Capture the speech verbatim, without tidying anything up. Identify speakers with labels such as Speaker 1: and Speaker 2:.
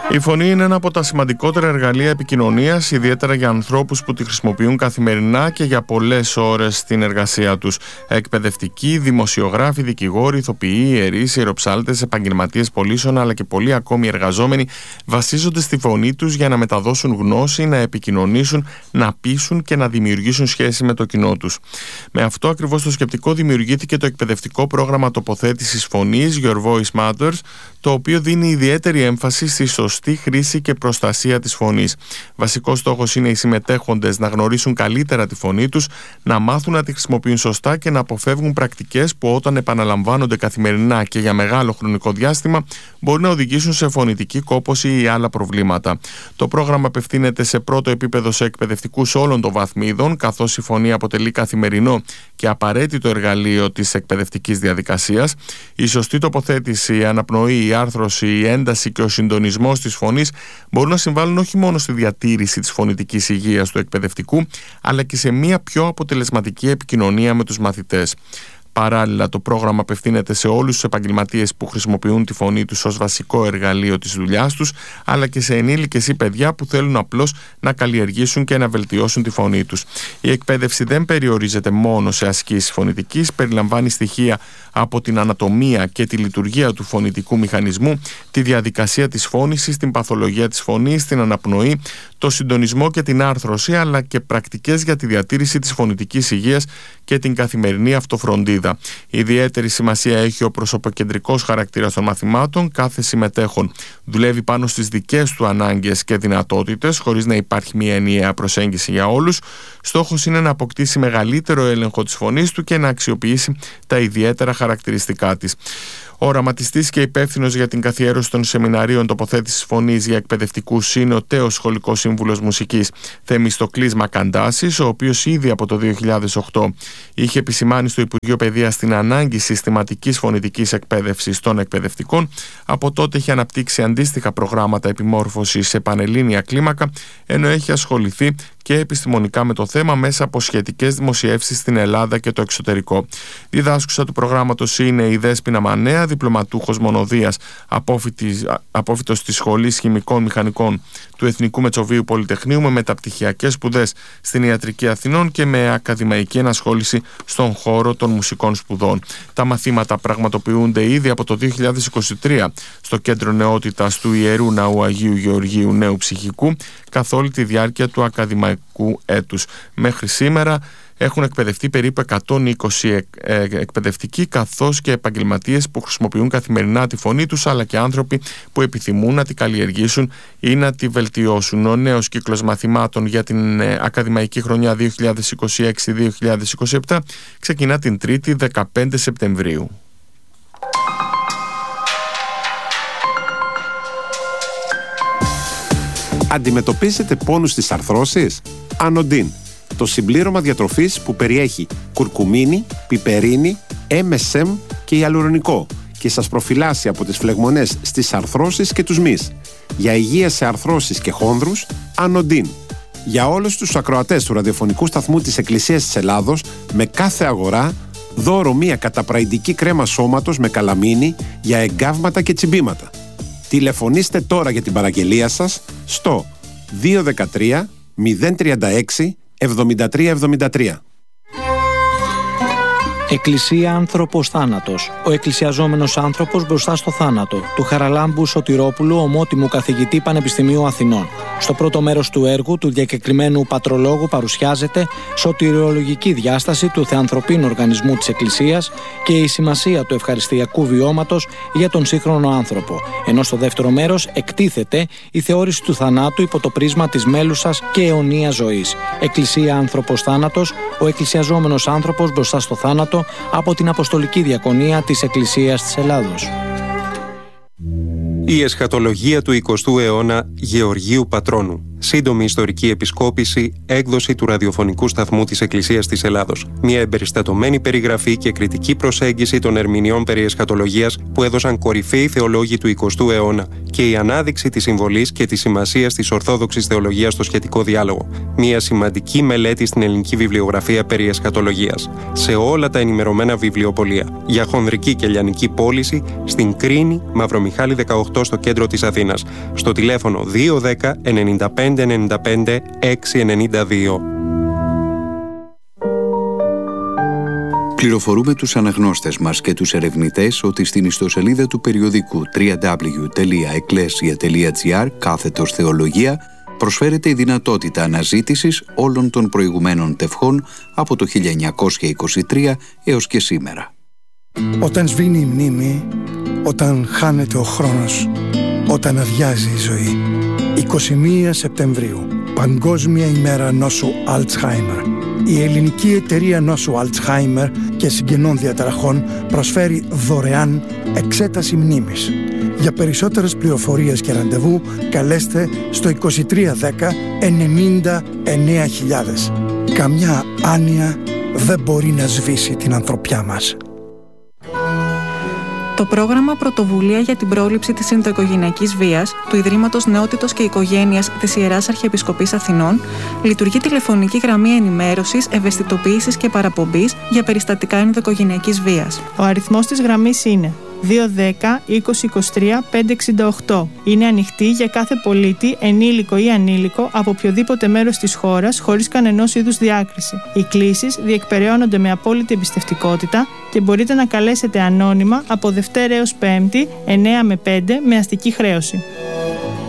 Speaker 1: Η φωνή είναι ένα από τα σημαντικότερα εργαλεία επικοινωνίας, ιδιαίτερα για ανθρώπους που τη χρησιμοποιούν καθημερινά και για πολλές ώρες στην εργασία τους. Εκπαιδευτικοί, δημοσιογράφοι, δικηγόροι, ηθοποιοί, ιερείς, ιεροψάλτες, επαγγελματίες πωλήσεων αλλά και πολλοί ακόμη εργαζόμενοι βασίζονται στη φωνή τους για να μεταδώσουν γνώση, να επικοινωνήσουν, να πείσουν και να δημιουργήσουν σχέση με το κοινό τους. Με αυτό ακριβώς το σκεπτικό δημιουργήθηκε το εκπαιδευτικό πρόγραμμα τοποθέτησης φωνής Your Voice Matters, το οποίο δίνει ιδιαίτερη έμφαση στη σωστή χρήση και προστασία της φωνής. Βασικός στόχος είναι οι συμμετέχοντες να γνωρίσουν καλύτερα τη φωνή τους, να μάθουν να τη χρησιμοποιούν σωστά και να αποφεύγουν πρακτικές που όταν επαναλαμβάνονται καθημερινά και για μεγάλο χρονικό διάστημα μπορεί να οδηγήσουν σε φωνητική κόπωση ή άλλα προβλήματα. Το πρόγραμμα απευθύνεται σε πρώτο επίπεδο σε εκπαιδευτικούς όλων των βαθμίδων, καθώς η φωνή αποτελεί καθημερινό και απαραίτητο εργαλείο της εκπαιδευτικής διαδικασίας. Η σωστή τοποθέτηση, η αναπνοή, η άρθρωση, η ένταση και ο συντονισμός της φωνής μπορούν να συμβάλλουν όχι μόνο στη διατήρηση της φωνητικής υγείας του εκπαιδευτικού, αλλά και σε μια πιο αποτελεσματική επικοινωνία με τους μαθητές. Παράλληλα, το πρόγραμμα απευθύνεται σε όλους τους επαγγελματίες που χρησιμοποιούν τη φωνή τους ως βασικό εργαλείο της δουλειάς τους, αλλά και σε ενήλικες ή παιδιά που θέλουν απλώς να καλλιεργήσουν και να βελτιώσουν τη φωνή τους. Η εκπαίδευση δεν περιορίζεται μόνο σε ασκήσεις φωνητικής, περιλαμβάνει στοιχεία από την ανατομία και τη λειτουργία του φωνητικού μηχανισμού, τη διαδικασία της φώνησης, την παθολογία της φωνής, την αναπνοή, το συντονισμό και την άρθρωση, αλλά και πρακτικές για τη διατήρηση της φωνητικής υγείας και την καθημερινή αυτοφροντίδα. Ιδιαίτερη σημασία έχει ο προσωποκεντρικός χαρακτήρας των μαθημάτων. Κάθε συμμετέχον δουλεύει πάνω στις δικές του ανάγκες και δυνατότητες, χωρίς να υπάρχει μια ενιαία προσέγγιση για όλους. Στόχος είναι να αποκτήσει μεγαλύτερο έλεγχο της φωνής του και να αξιοποιήσει τα ιδιαίτερα χαρακτηριστικά της. Ο οραματιστής και υπεύθυνος για την καθιέρωση των σεμιναρίων τοποθέτησης φωνής για εκπαιδευτικούς είναι ο τέος σχολικός σύμβουλος μουσικής Θεμιστοκλής Μακαντάσης, ο οποίος ήδη από το δύο χιλιάδες οκτώ είχε επισημάνει στο Υπουργείο Παιδείας την ανάγκη συστηματικής φωνητικής εκπαίδευσης των εκπαιδευτικών. Από τότε έχει αναπτύξει αντίστοιχα προγράμματα επιμόρφωσης σε πανελλήνια κλίμακα, ενώ έχει ασχοληθεί και επιστημονικά με το θέμα μέσα από σχετικές δημοσιεύσεις στην Ελλάδα και το εξωτερικό. Διδάσκουσα του προγράμματος είναι η Δέσποινα Μανέα, διπλωματούχος μονοδείας, απόφοιτος της Σχολής Χημικών Μηχανικών του Εθνικού Μετσοβίου Πολυτεχνείου, με μεταπτυχιακές σπουδές στην Ιατρική Αθηνών και με ακαδημαϊκή ενασχόληση στον χώρο των μουσικών σπουδών. Τα μαθήματα πραγματοποιούνται ήδη από το δύο χιλιάδες είκοσι τρία στο Κέντρο Νεότητας του Ιερού Ναού Αγίου Γεωργίου Νέου Ψυχικού καθ' όλη τη διάρκεια του ακαδημαϊκού έτους. Μέχρι σήμερα έχουν εκπαιδευτεί περίπου εκατόν είκοσι εκπαιδευτικοί, καθώς και επαγγελματίες που χρησιμοποιούν καθημερινά τη φωνή τους, αλλά και άνθρωποι που επιθυμούν να τη καλλιεργήσουν ή να τη βελτιώσουν. Ο νέος κύκλος μαθημάτων για την ακαδημαϊκή χρονιά δύο χιλιάδες είκοσι έξι δύο χιλιάδες είκοσι επτά ξεκινά την Τρίτη δεκαπέντε Σεπτεμβρίου.
Speaker 2: Αντιμετωπίζετε πόνους στις αρθρώσεις? Ανοντίν, το συμπλήρωμα διατροφής που περιέχει κουρκουμίνη, πιπερίνη, εμ ες εμ και ιαλουρονικό και σας προφυλάσσει από τις φλεγμονές στις αρθρώσεις και τους μυς. Για υγεία σε αρθρώσεις και χόνδρους, Ανοντίν. Για όλους τους ακροατές του ραδιοφωνικού σταθμού της Εκκλησίας της Ελλάδος, με κάθε αγορά, δώρο μία καταπραϊντική κρέμα σώματος με καλαμίνη για εγκάβματα και τσιμπήματα. Τηλεφωνήστε τώρα για την παραγγελία σας στο δύο ένα τρία μηδέν τρία έξι εβδομήντα τρία εβδομήντα τρία.
Speaker 3: Εκκλησία Άνθρωπος Θάνατος. Ο εκκλησιαζόμενος άνθρωπος μπροστά στο θάνατο, του Χαραλάμπου Σωτηρόπουλου, ομότιμου καθηγητή Πανεπιστημίου Αθηνών. Στο πρώτο μέρος του έργου του διακεκριμένου πατρολόγου παρουσιάζεται σωτηριολογική διάσταση του θεανθρωπίνου οργανισμού της Εκκλησίας και η σημασία του ευχαριστιακού βιώματος για τον σύγχρονο άνθρωπο. Ενώ στο δεύτερο μέρος εκτίθεται η θεώρηση του θανάτου υπό το πρίσμα της μέλουσας και αιωνίας ζωής. Εκκλησία Άνθρωπος Θάνατος. Ο εκκλησιαζόμενος άνθρωπος μπροστά στο θάνατο, από την Αποστολική Διακονία της Εκκλησίας της Ελλάδος.
Speaker 4: Η εσχατολογία του εικοστού αιώνα Γεωργίου Πατρώνου. σύντομη ιστορική επισκόπηση, έκδοση του ραδιοφωνικού σταθμού της Εκκλησίας της Ελλάδος. Μια εμπεριστατωμένη περιγραφή και κριτική προσέγγιση των ερμηνεών περί εσχατολογίας που έδωσαν κορυφαίοι θεολόγοι του εικοστού αιώνα και η ανάδειξη της συμβολής και της σημασίας της ορθόδοξης θεολογίας στο σχετικό διάλογο. Μια σημαντική μελέτη στην ελληνική βιβλιογραφία περί εσχατολογίας. Σε όλα τα ενημερωμένα βιβλιοπωλεία. Για χονδρική και λιανική πώληση στην Κρίνη, Μαυρομιχάλη δεκαοκτώ στο κέντρο της Αθήνας. Στο τηλέφωνο δύο ένα μηδέν ενενήντα πέντε ενενήντα πέντε έξι ενενήντα δύο.
Speaker 5: Πληροφορούμε τους αναγνώστες μας και τους ερευνητές ότι στην ιστοσελίδα του περιοδικού double-u double-u double-u τελεία εκκλέσια τελεία τζι άρ κάθετος θεολογία προσφέρεται η δυνατότητα αναζήτησης όλων των προηγουμένων τευχών από το χίλια εννιακόσια είκοσι τρία έως και σήμερα.
Speaker 6: Όταν σβήνει η μνήμη, όταν χάνεται ο χρόνος, όταν αδειάζει η ζωή. είκοσι μία Σεπτεμβρίου, Παγκόσμια ημέρα νόσου Αλτσχάιμερ. Η ελληνική εταιρεία νόσου Αλτσχάιμερ και συγγενών διαταραχών προσφέρει δωρεάν εξέταση μνήμης. Για περισσότερες πληροφορίες και ραντεβού καλέστε στο είκοσι τρία δέκα ενενήντα εννέα χιλιάδες. Καμιά άνοια δεν μπορεί να σβήσει την ανθρωπιά μας.
Speaker 7: Το πρόγραμμα Πρωτοβουλία για την πρόληψη της ενδοοικογενειακής βίας του Ιδρύματος Νεότητος και Οικογένειας της Ιεράς Αρχιεπισκοπής Αθηνών λειτουργεί τηλεφωνική γραμμή ενημέρωσης, ευαισθητοποίησης και παραπομπής για περιστατικά ενδοοικογενειακής βίας.
Speaker 8: Ο αριθμός της γραμμής είναι δύο ένα μηδέν είκοσι είκοσι τρία πεντακόσια εξήντα οκτώ. Είναι ανοιχτή για κάθε πολίτη, ενήλικο ή ανήλικο, από οποιοδήποτε μέρος της χώρας, χωρίς κανενός είδους διάκριση. Οι κλήσεις διεκπεραιώνονται με απόλυτη εμπιστευτικότητα και μπορείτε να καλέσετε ανώνυμα από Δευτέρα έως Πέμπτη, εννέα με πέντε, με αστική χρέωση.